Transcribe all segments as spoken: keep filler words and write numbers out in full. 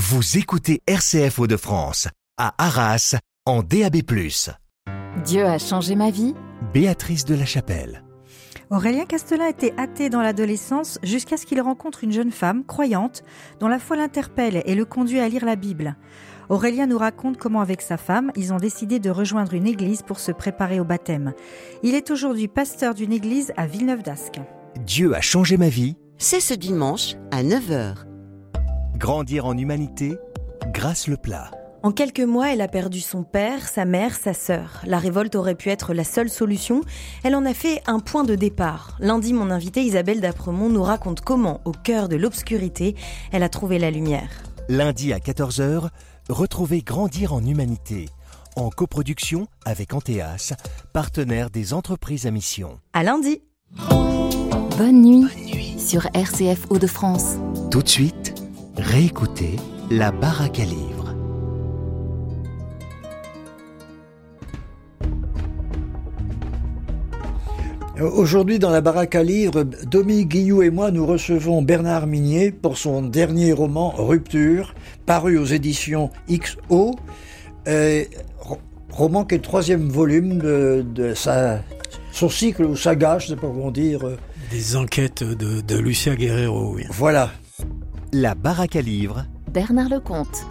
Vous écoutez R C F Hauts-de-France, à Arras, en D A B plus. Dieu a changé ma vie. Béatrice de la Chapelle. Aurélien Castelin était athée dans l'adolescence jusqu'à ce qu'il rencontre une jeune femme croyante dont la foi l'interpelle et le conduit à lire la Bible. Aurélien nous raconte comment avec sa femme, ils ont décidé de rejoindre une église pour se préparer au baptême. Il est aujourd'hui pasteur d'une église à Villeneuve-d'Ascq. Dieu a changé ma vie. C'est ce dimanche à neuf heures. Grandir en humanité, Grâce Leplat. En quelques mois, elle a perdu son père, sa mère, sa sœur. La révolte aurait pu être la seule solution. Elle en a fait un point de départ. Lundi, mon invitée Isabelle d'Apremont nous raconte comment, au cœur de l'obscurité, elle a trouvé la lumière. Lundi à quatorze heures, retrouvez Grandir en humanité, en coproduction avec Anteas, partenaire des entreprises à mission. À lundi. Bonne nuit, Bonne nuit sur R C F Hauts-de-France. Tout de suite, réécoutez La Baraque à livres. Aujourd'hui, dans la baraque à livres, Dominique Guillou et moi, nous recevons Bernard Minier pour son dernier roman Rupture, paru aux éditions X O. Euh, roman qui est le troisième volume de, de sa, son cycle ou saga, je ne sais pas comment dire. Des enquêtes de, de Lucia Guerrero, oui. Voilà. La baraque à livres. Bernard Lecomte.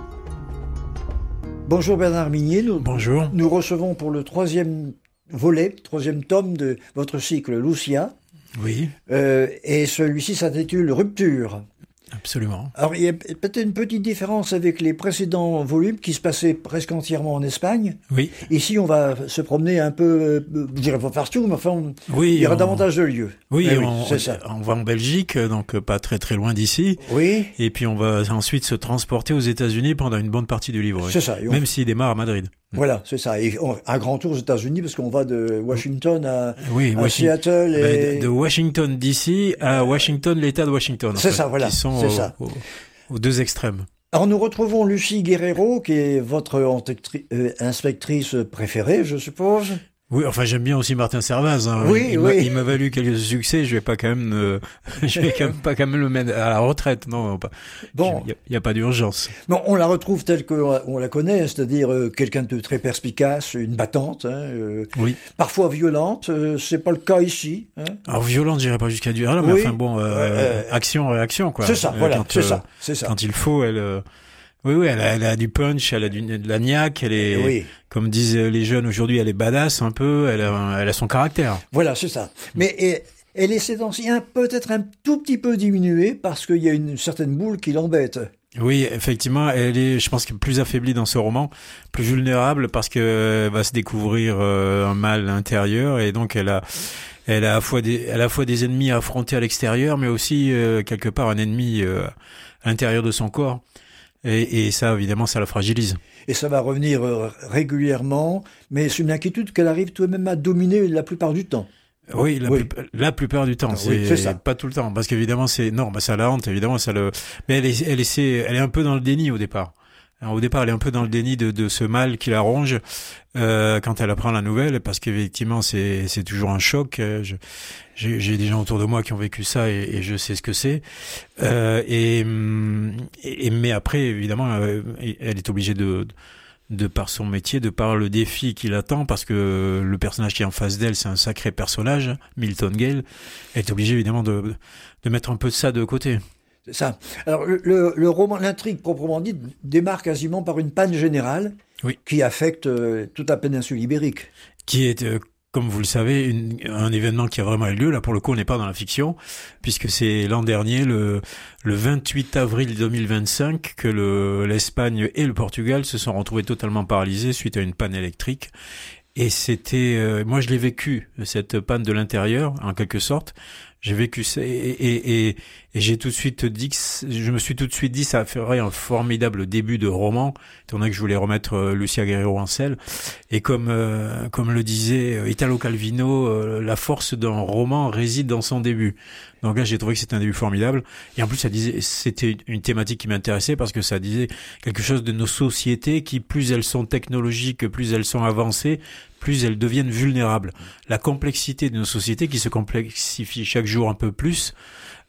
Bonjour Bernard Minier. Nous, Bonjour. Nous recevons pour le troisième volet, troisième tome de votre cycle Lucia. Oui. Euh, et celui-ci s'intitule Rupture. Absolument. Alors, il y a peut-être une petite différence avec les précédents volumes qui se passaient presque entièrement en Espagne. Oui. Ici, on va se promener un peu, je dirais pas partout, mais enfin, on, oui, il y aura on... davantage de lieux. Oui, eh on, oui c'est ça. On va en Belgique, donc pas très très loin d'ici. Oui. Et puis on va ensuite se transporter aux États-Unis pendant une bonne partie du livre. C'est ça. On... Même s'il démarre à Madrid. Voilà, c'est ça. Et on, un grand tour aux États-Unis parce qu'on va de Washington à, oui, à Washington, Seattle et ben, de, de Washington D C à Washington, l'État de Washington. C'est en fait, ça, voilà. Qui sont c'est au, ça. Au, aux deux extrêmes. Alors nous retrouvons Lucie Guerrero, qui est votre euh, inspectrice préférée, je suppose. Oui, enfin j'aime bien aussi Martin Servaz. Hein. Oui, il, oui. M'a, il m'a valu quelques succès. Je vais pas quand même, euh, je vais quand même pas quand même le mettre à la retraite, non. Pas. Bon, il y, y a pas d'urgence. Bon, on la retrouve telle que on la connaît, c'est-à-dire euh, quelqu'un de très perspicace, une battante. Hein, euh, oui. Parfois violente. Euh, c'est pas le cas ici. Hein. Alors violente, j'irais pas jusqu'à dire là, mais oui. enfin bon, euh, euh, action, réaction quoi. C'est ça, euh, voilà. Quand, c'est euh, ça, c'est ça. Quand il faut, elle. Euh, Oui, oui, elle a, elle a du punch, elle a du, de la niaque, elle est, oui. Comme disent les jeunes aujourd'hui, elle est badass un peu, elle a, elle a son caractère. Voilà, c'est ça. Mais et, elle est ces temps-ci peut-être un tout petit peu diminuée parce qu'il y a une certaine boule qui l'embête. Oui, effectivement, elle est, je pense, plus affaiblie dans ce roman, plus vulnérable parce que elle va se découvrir euh, un mal intérieur et donc elle a, elle a à la fois des, à la fois des ennemis à affronter à l'extérieur, mais aussi euh, quelque part un ennemi euh, à l'intérieur de son corps. Et, et ça, évidemment, ça la fragilise. Et ça va revenir euh, régulièrement, mais c'est une inquiétude qu'elle arrive tout de même à dominer la plupart du temps. Oui, la, oui. Plus, la plupart du temps, ah, c'est, oui, c'est ça. Pas tout le temps, parce qu'évidemment, c'est non, bah ça la hante, évidemment, ça le. Mais elle est, elle est, elle est un peu dans le déni au départ. Alors, au départ, elle est un peu dans le déni de, de ce mal qui la ronge euh, quand elle apprend la nouvelle, parce qu'effectivement, c'est, c'est toujours un choc. Je, j'ai, j'ai des gens autour de moi qui ont vécu ça et, et je sais ce que c'est. Euh, et, et mais après, évidemment, elle est obligée de, de par son métier, de par le défi qui l'attend, parce que le personnage qui est en face d'elle, c'est un sacré personnage, Milton Gale. Elle est obligée évidemment de, de mettre un peu de ça de côté. C'est ça. Alors le, le, le roman, l'intrigue proprement dite, démarre quasiment par une panne générale oui. qui affecte euh, toute la péninsule ibérique. Qui est, euh, comme vous le savez, une, un événement qui a vraiment eu lieu. Là, pour le coup, on n'est pas dans la fiction, puisque c'est l'an dernier, le, le vingt-huit avril deux mille vingt-cinq, que le, l'Espagne et le Portugal se sont retrouvés totalement paralysés suite à une panne électrique. Et c'était, euh, moi, je l'ai vécu, cette panne de l'intérieur, en quelque sorte. J'ai vécu ça et, et, et, et j'ai tout de suite dit que je me suis tout de suite dit ça ferait un formidable début de roman, étant donné que je voulais remettre euh, Lucia Guerrero en selle. Et comme euh, comme le disait euh, Italo Calvino, euh, la force d'un roman réside dans son début. Donc là, j'ai trouvé que c'était un début formidable. Et en plus, ça disait, c'était une thématique qui m'intéressait parce que ça disait quelque chose de nos sociétés qui, plus elles sont technologiques, plus elles sont avancées, plus elles deviennent vulnérables. La complexité de nos sociétés qui se complexifie chaque jour un peu plus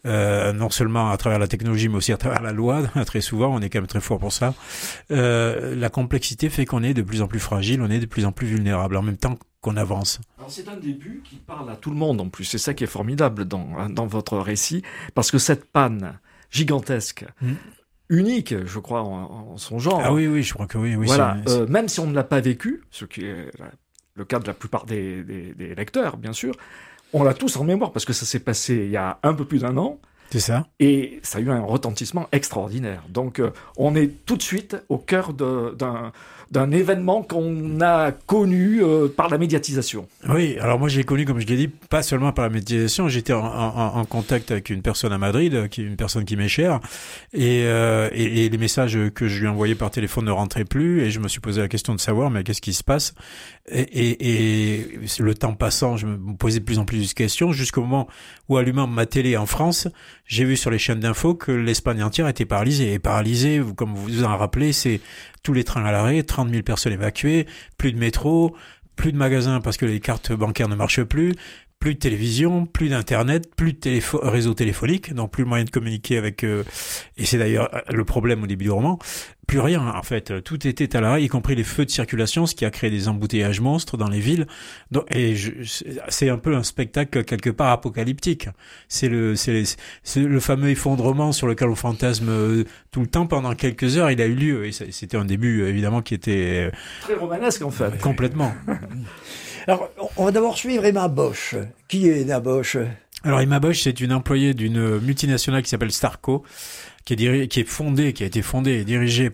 euh, non seulement à travers la technologie, mais aussi à travers la loi. Très souvent, on est quand même très fort pour ça. Euh, la complexité fait qu'on est de plus en plus fragile, on est de plus en plus vulnérable en même temps qu'on avance. Alors c'est un début qui parle à tout le monde en plus. C'est ça qui est formidable dans, dans votre récit, parce que cette panne gigantesque, mmh. unique, je crois, en, en son genre. Ah oui, oui, je crois que oui. oui voilà, c'est, c'est... Euh, même si on ne l'a pas vécu, ce qui est le cas de la plupart des, des, des lecteurs, bien sûr, on l'a tous en mémoire, parce que ça s'est passé il y a un peu plus d'un an. C'est ça. Et ça a eu un retentissement extraordinaire. Donc, euh, on est tout de suite au cœur de, d'un, d'un événement qu'on a connu euh, par la médiatisation. Oui, alors moi, j'ai connu, comme je l'ai dit, pas seulement par la médiatisation. J'étais en, en, en contact avec une personne à Madrid, qui est une personne qui m'est chère, et, euh, et, et les messages que je lui envoyais par téléphone ne rentraient plus, et je me suis posé la question de savoir, mais qu'est-ce qui se passe ? Et, et, et le temps passant, je me posais de plus en plus de questions, jusqu'au moment où, allumant ma télé en France, j'ai vu sur les chaînes d'infos que l'Espagne entière était paralysée. Et paralysée, comme vous vous en rappelez, c'est tous les trains à l'arrêt, trente mille personnes évacuées, plus de métro, plus de magasins parce que les cartes bancaires ne marchent plus, plus de télévision, plus d'internet, plus de téléfo- réseau téléphonique, donc plus le moyen de communiquer avec... Euh, et c'est d'ailleurs le problème au début du roman. Plus rien, en fait. Tout était à l'arrêt, y compris les feux de circulation, ce qui a créé des embouteillages monstres dans les villes. Donc, et je, c'est un peu un spectacle quelque part apocalyptique. C'est le, c'est, c'est le fameux effondrement sur lequel on fantasme tout le temps pendant quelques heures. Il a eu lieu et c'était un début évidemment qui était très romanesque en fait. Complètement. Alors, on va d'abord suivre Emma Bosch. Qui est Emma Bosch ? Alors, Emma Bosch, c'est une employée d'une multinationale qui s'appelle Starco, qui est, diri- qui est fondée, qui a été fondée et dirigée